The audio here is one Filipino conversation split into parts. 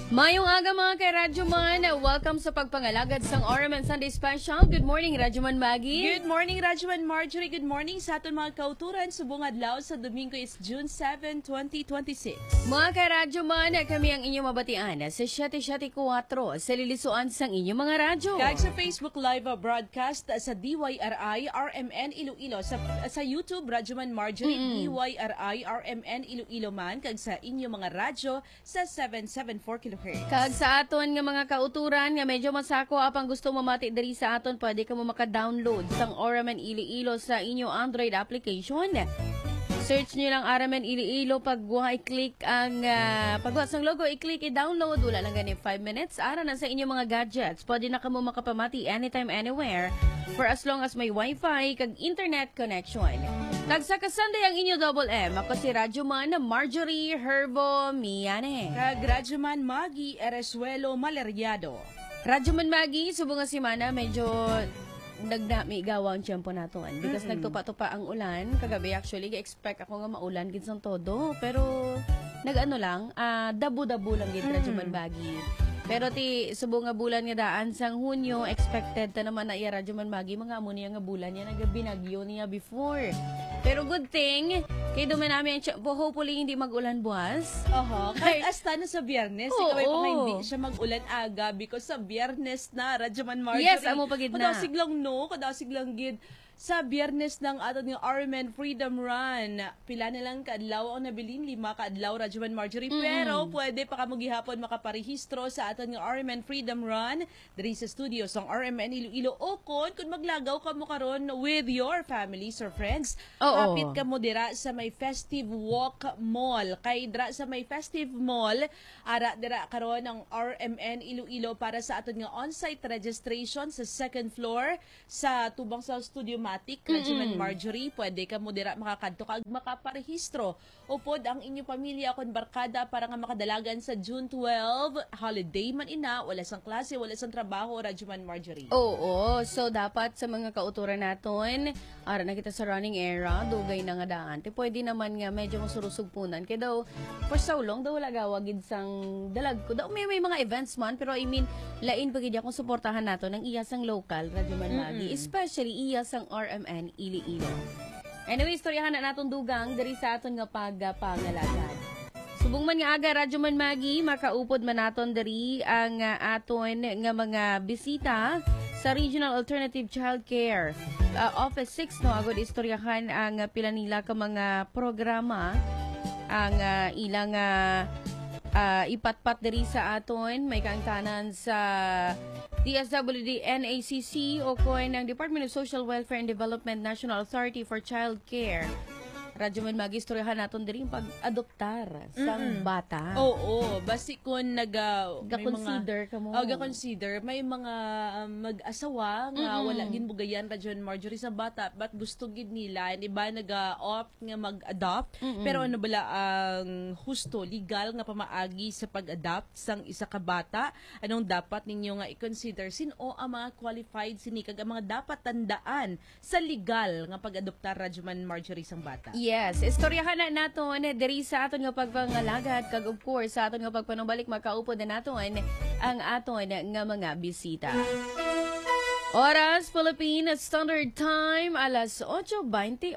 Mayong aga mga ka-Radyoman. Welcome sa pagpangalagad sang Oraman Sunday Special. Good morning, Radyoman Maggie. Good morning, Radyoman Marjorie. Good morning sa aton mga kauturan. Subong adlaw sa Domingo is June 7, 2026. Mga ka-Radyoman, kami ang inyong mabatian sa 774 sa lilisuan sang inyong mga radyo. Kag sa Facebook Live broadcast sa DYRI RMN Iloilo. Sa YouTube, Radyoman Marjorie, DYRI RMN Iloilo man. Kag sa inyong mga radyo sa 774 kHz. Kag sa aton nga mga kauturan nga medyo masako apang gusto mamati diri sa aton, pwede ka mo maka-download sang Oraman Iloilo sa inyong Android application. Search nyo lang Oraman Iloilo, i-click ang pagbuhat sang logo, i-click, i-download, wala lang ganyan 5 minutes. Ara na sa inyong mga gadgets, pwede na ka mo makapamati anytime, anywhere for as long as may wifi kag internet connection. Kag sa kasanday ang inyo double M, ako si Radyoman Marjorie Herbo Miane. Kag Radyoman Maggie Eresuelo Maleriado. Radyoman Maggie, subong nga si Mana, medyo nagdami gawa ang tiyempo nato. Because nagtupa-tupa ang ulan. Kagabi actually, expect ako nga maulan ginsang todo. Pero nag-ano lang, dabu-dabu lang gid Radyoman Maggie. Pero subong nga bulan nga daan sang Hunyo, expected ta naman na iya Radyoman Maggie, mga amo niya nga bulan niya nagabinagyo niya before. Pero good thing, kay duman namin hopefully hindi mag-ulan buwas. Kahit hasta na sa Biyernes, ikaw ay pa hindi siya mag-ulan aga because sa Biyernes na, Radyoman Marjorie. Yes, amo pagid na. Kadasig lang gid. Sa Biyernes ng aton ng Oraman Freedom Run, pila na lang kaadlaw ang nabilin, 5 kaadlaw Radyoman Marjorie. Pero pwede pa kamo gihapon makaparehistro sa aton ng Oraman Freedom Run diri sa studio sang RMN Iloilo. O kung maglagaw ka mo karon with your families or friends, kapit ka mo dira sa may Festive Walk Mall. Kay dira sa may Festive Mall, dira karon ang RMN Iloilo para sa aton nga on-site registration sa second floor sa tubang sa Studio Radyoman Marjorie. Pwede ka mo dira makakadto kag makaparehistro. Upod ang inyong pamilya kon barkada para nga makadalagan sa June 12 holiday man ina, wala sang klase, wala sang trabaho, Radyoman Marjorie. Oo, so dapat sa mga kauturan naton, ara na kita sa running era, dugay na nga daan. Pwede naman nga medyo masurusugpunan kay daw for so long daw wala gawagid sang dalag ko. Daw may mga events man, pero I mean lain pagid akong suportahan nato ng iya sang local Radyoman Maggie, especially iya sang RMN Iloilo. Anyway, istoryahan na naton dugang diri sa aton nga pagpangalagad. Subong man nga aga Radyoman Maggie, makaupod man naton diri ang aton nga mga bisita sa Regional Alternative Child Care Office 6 no, agod istoryahan ang pila nila ka mga programa ang ilang ipatpat diri sa aton. May kaangtanan sa DSWD NACC o koy ng Department of Social Welfare and Development National Authority for Child Care. Radyoman Magistoryahan naton diri pag-adoptar sang bata. Oo, basi kun ga-consider ka mo. Ga-consider may mga mag-asawa nga wala gin bugayan Radyoman Marjorie sa bata, but gusto gid nila iba naga-opt nga mag-adopt. Pero ano bala ang husto legal nga pamaagi sa pag-adopt sang isa ka bata? Anong dapat ninyo nga i-consider? Sino ang mga qualified sini kag ang mga dapat tandaan sa legal nga pag-adoptar Radyoman Marjorie sang bata? Yes, istoryahan na naton diri sa aton nga pagpangalagad kag of course sa aton nga pagpanumbalik makaupo na naton ang aton nga mga bisita. Oras Philippine Standard Time alas 8:28.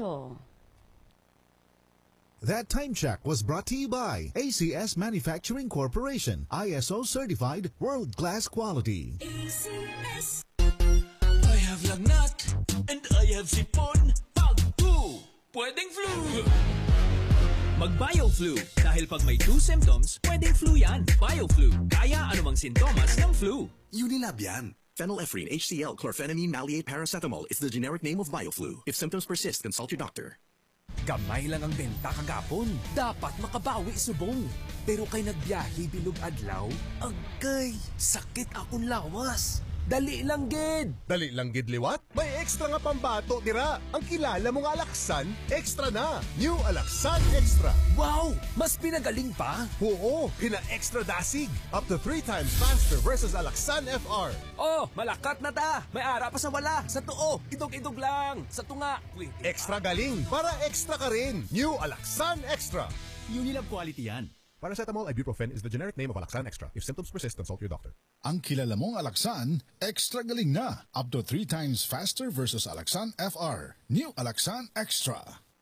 That time check was brought to you by ACS Manufacturing Corporation, ISO certified world-class quality. ACS. I have lagnat and I have sipon. Pag-2, pwedeng flu. Mag-BioFlu. Dahil pag may 2 symptoms, pwedeng flu yan. BioFlu. Kaya anumang sintomas ng flu. Unilab yan. Phenylephrine, HCl, chlorphenamine, maleate, paracetamol is the generic name of BioFlu. If symptoms persist, consult your doctor. Gamay lang ang benta kagapon. Dapat makabawi subong. Pero kay nagbiyahe bilog adlaw, agay, sakit akong lawas. Dali lang gid. Dali lang gid liwat? May extra nga pambato dira. Ang kilala mong Alaksan, extra na. New Alaksan Extra. Wow! Mas pinagaling pa? Oo, pina-extra dasig. Up to 3 times faster versus Alaksan FR. Oh, malakat na ta. May ara pa sa wala. Sa tuo, idog-idog lang. Sa tunga. Wait, Extra galing para extra ka rin. New Alaksan Extra. Unilab quality yan. Paracetamol ibuprofen is the generic name of Alaxan Extra. If symptoms persist, consult your doctor. Ang kilala mong Alaxan, extra galing na. Up to 3 times faster versus Alaxan FR. New Alaxan Extra.